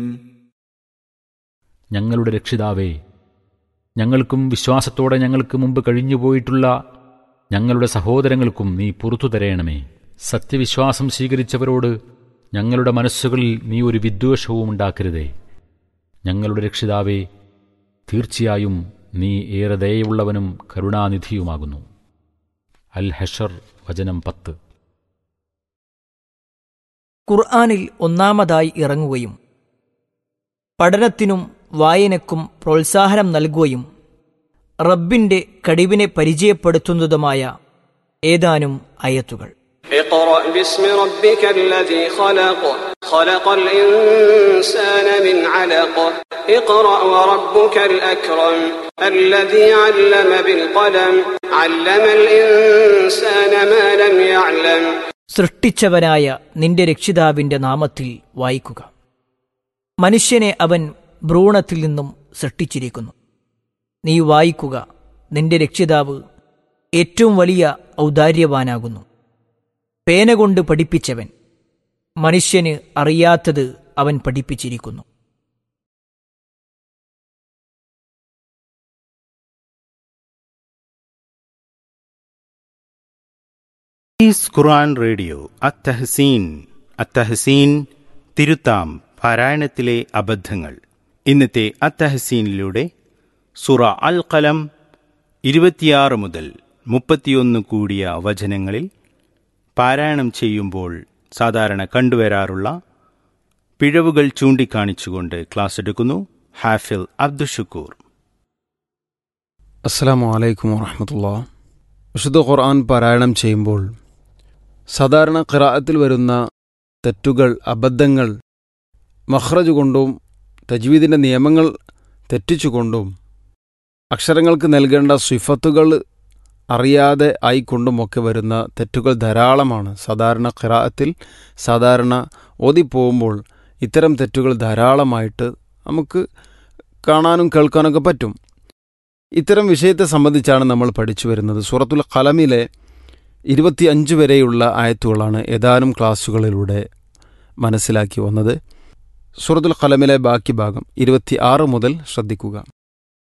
ഞങ്ങളുടെ രക്ഷിതാവേ, ഞങ്ങൾക്കും വിശ്വാസത്തോടെ ഞങ്ങൾക്ക് മുമ്പ് കഴിഞ്ഞുപോയിട്ടുള്ള ഞങ്ങളുടെ സഹോദരങ്ങൾക്കും നീ പുറത്തു തരയണമേ. സത്യവിശ്വാസം സ്വീകരിച്ചവരോട് ഞങ്ങളുടെ മനസ്സുകളിൽ നീ ഒരു വിദ്വേഷവും ഉണ്ടാക്കരുതേ. ഞങ്ങളുടെ രക്ഷിതാവേ, തീർച്ചയായും നീ ഏറെ ദയയുള്ളവനും കരുണാനിധിയുമാകുന്നു. അൽ ഹഷർ വചനം 10. ഖുർആനിൽ ഒന്നാമതായി ഇറങ്ങുകയും പഠനത്തിനും വായനക്കും പ്രോത്സാഹനം നൽകുകയും റബ്ബിന്റെ കഴിവിനെ പരിചയപ്പെടുത്തുന്നതുമായ ഏതാനും ആയത്തുകൾ. اقرأ باسم ربك الذي خلق خلق الإنسان من علق اقرأ وربك الأكرم الذي علم بالقلم علم الإنسان ما لم يعلم. സൃഷ്ടിച്ചവനായ നിന്റെ രക്ഷിതാവിന്റെ നാമത്തിൽ വായിക്കുക. മനുഷ്യനെ അവൻ ഭ്രൂണത്തിൽ നിന്നും സൃഷ്ടിച്ചിരിക്കുന്നു. നീ വായിക്കുക, നിന്റെ രക്ഷിതാവ് ഏറ്റവും വലിയ ഔദാര്യവാനാകുന്നു. പേന കൊണ്ട് പഠിപ്പിച്ചവൻ, മനുഷ്യന് അറിയാത്തത് അവൻ പഠിപ്പിച്ചിരിക്കുന്നു. ഖുർആൻ റേഡിയോ അത്തഹസീൻ തിരുത്താം പാരായണത്തിലെ അബദ്ധങ്ങൾ. ഇന്നത്തെ അത്തഹസീനിലൂടെ സൂറ അൽ ഖലം 26 മുതൽ 31 കൂടിയ വചനങ്ങളിൽ പാരായണം ചെയ്യുമ്പോൾ സാധാരണ കണ്ടുവരാറുള്ള പിഴവുകൾ ചൂണ്ടിക്കാണിച്ചുകൊണ്ട് ക്ലാസ് എടുക്കുന്നു ഹാഫിൽ അബ്ദുഷക്കൂർ. അസ്സലാമു അലൈക്കും വറഹ്മത്തുള്ളാഹി. വിശുദ്ധ ഖുർആൻ പാരായണം ചെയ്യുമ്പോൾ സാധാരണ ഖിറാഅത്തിൽ വരുന്ന തെറ്റുകൾ, അബദ്ധങ്ങൾ മഖ്റജ് കൊണ്ടും തജ്വീദിൻ്റെ നിയമങ്ങൾ തെറ്റിച്ചുകൊണ്ടും അക്ഷരങ്ങൾക്ക് നൽകേണ്ട സിഫത്തുകൾ അറിയാതെ ആയിക്കൊണ്ടുമൊക്കെ വരുന്ന തെറ്റുകൾ ധാരാളമാണ്. സാധാരണ ഖിറാഅത്തിൽ സാധാരണ ഓതിപ്പോകുമ്പോൾ ഇത്തരം തെറ്റുകൾ ധാരാളമായിട്ട് നമുക്ക് കാണാനും കേൾക്കാനൊക്കെ പറ്റും. ഇത്തരം വിഷയത്തെ സംബന്ധിച്ചാണ് നമ്മൾ പഠിച്ചു വരുന്നത്. സൂറത്തുൽ ഖലമിലെ 25 വരെയുള്ള ആയത്തുകളാണ് ഏതാനും ക്ലാസ്സുകളിലൂടെ മനസ്സിലാക്കി വന്നത്. സൂറത്തുൽ ഖലമിലെ ബാക്കി ഭാഗം 26 മുതൽ ശ്രദ്ധിക്കുക.